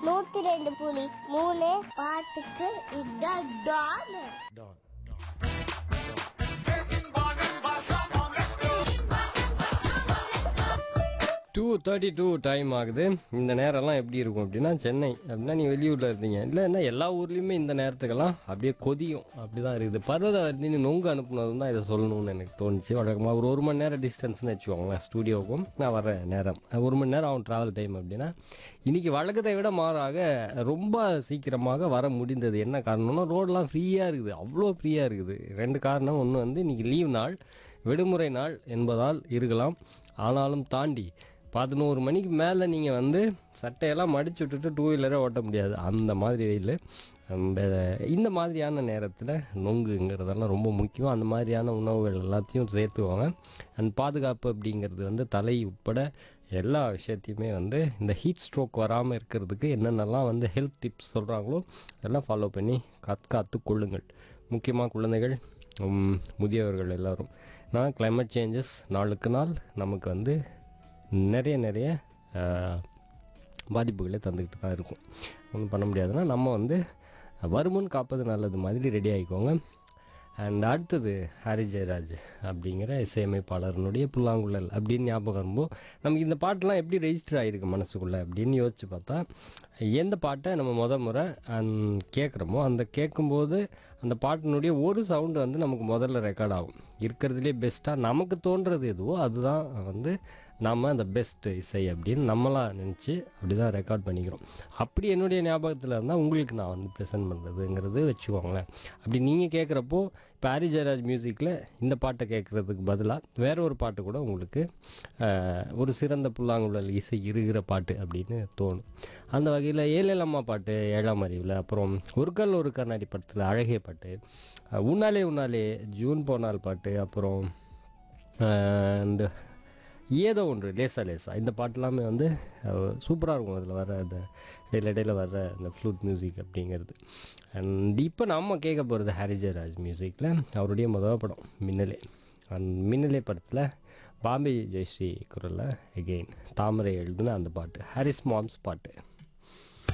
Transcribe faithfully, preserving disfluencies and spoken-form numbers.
நூத்தி ரெண்டு புலி மூணு பாட்டுக்கு இதான் Don. Two thirty two time ஆகுது. இந்த நேரம்லாம் எப்படி இருக்கும் அப்படின்னா, சென்னை அப்படின்னா நீ வெளியூரில் இருந்தீங்க இல்லைன்னா எல்லா ஊர்லேயுமே இந்த நேரத்துக்கெல்லாம் அப்படியே கொதியும். அப்படி தான் இருக்குது. பர்வதவர்த்தினி நொங்கு அனுப்புனது தான் இதை சொல்லணும்னு எனக்கு தோணுச்சு. வழக்கமாக ஒரு ஒரு மணி நேரம் டிஸ்டன்ஸ்னு வச்சுக்கோங்களேன் ஸ்டூடியோவுக்கும் நான் வர நேரம். ஒரு மணி நேரம் ஆகும் ட்ராவல் டைம் அப்படின்னா, இன்றைக்கி வழக்கத்தை விட மாறாக ரொம்ப சீக்கிரமாக வர முடிந்தது. என்ன காரணம்னா, ரோடெலாம் ஃப்ரீயாக இருக்குது, அவ்வளோ ஃப்ரீயாக இருக்குது. ரெண்டு காரணம். ஒன்று வந்து இன்றைக்கி லீவ் நாள், விடுமுறை நாள் என்பதால் இருக்கலாம். ஆனாலும் தாண்டி பதினோரு மணிக்கு மேலே நீங்கள் வந்து சட்டையெல்லாம் மடிச்சு விட்டுட்டு டூ வீலரே ஓட்ட முடியாது, அந்த மாதிரி வெயில். இந்த மாதிரியான நேரத்தில் நொங்குங்கிறதெல்லாம் ரொம்ப முக்கியம். அந்த மாதிரியான உணவுகள் எல்லாத்தையும் சேர்த்துவாங்க. அண்ட் பாதுகாப்பு அப்படிங்கிறது வந்து தலை உட்பட எல்லா விஷயத்தையுமே வந்து இந்த ஹீட் ஸ்ட்ரோக் வராமல் இருக்கிறதுக்கு என்னென்னலாம் வந்து ஹெல்த் டிப்ஸ் சொல்கிறாங்களோ அதெல்லாம் ஃபாலோ பண்ணி காத்து காத்து கொள்ளுங்கள். முக்கியமாக குழந்தைகள், முதியவர்கள் எல்லோரும். நான் கிளைமேட் சேஞ்சஸ் நாளுக்கு நாள் நமக்கு வந்து நிறைய நிறைய பாதிப்புகளை தந்துக்கிட்டு தான் இருக்கும். ஒன்றும் பண்ண முடியாதுன்னா நம்ம வந்து வருமுன் காப்பது நல்லது மாதிரி ரெடி ஆகிக்கோங்க. அண்ட் அடுத்தது ஹாரி ஜெயராஜ் அப்படிங்கிற இசையமைப்பாளர்னுடைய புல்லாங்குழல் அப்படின்னு ஞாபகம் வரும்போது நமக்கு இந்த பாட்டெலாம் எப்படி ரெஜிஸ்டர் ஆகிருக்கு மனசுக்குள்ளே அப்படின்னு யோசித்து பார்த்தா, எந்த பாட்டை நம்ம முத முறை அந் கேட்குறோமோ அந்த கேட்கும்போது அந்த பாட்டினுடைய ஒரு சவுண்டு வந்து நமக்கு முதல்ல ரெக்கார்ட் ஆகும். இருக்கிறதுலே பெஸ்ட்டாக நமக்கு தோன்றது எதுவோ அதுதான் வந்து நாம் அந்த பெஸ்ட் இசை அப்படின்னு நம்மளாம் நினச்சி அப்படி தான் ரெக்கார்ட் பண்ணிக்கிறோம். அப்படி என்னுடைய ஞாபகத்தில் இருந்தால் உங்களுக்கு நான் வந்து ப்ரெசென்ட் பண்ணுறதுங்கிறது வச்சுக்கோங்களேன். அப்படி நீங்கள் கேட்குறப்போ இப்போ ஹாரி ஜெயராஜ் மியூசிக்கில் இந்த பாட்டை கேட்குறதுக்கு பதிலாக வேற ஒரு பாட்டு கூட உங்களுக்கு ஒரு சிறந்த புல்லாங்குழல் இசை இருக்கிற பாட்டு அப்படின்னு தோணும். அந்த வகையில் ஏழேலம்மா பாட்டு ஏழாம் அறிவில், அப்புறம் ஒரு கல் ஒரு கண்ணாடி படத்தில் அழகிய பாட்டு, உன்னாலே உன்னாலே, ஜூன் போனால் பாட்டு, அப்புறம் அண்டு ஏதோ ஒன்று லேசா லேசா, இந்த பாட்டெல்லாமே வந்து சூப்பராக இருக்கும். அதில் வர அந்த இடையில இடையில வர்ற அந்த ஃப்ளூட் மியூசிக் அப்படிங்கிறது. அண்ட் இப்போ நம்ம கேட்க போகிறது ஹாரி ஜெயராஜ் மியூசிக்கில் அவருடைய முதல் படம் மின்னலே. அண்ட் மின்னலே படத்தில் பாம்பே ஜெயஸ்ரீ குரலில் எகெயின் தாமரை எழுதுன அந்த பாட்டு, ஹாரிஸ் மாம்ஸ் பாட்டு.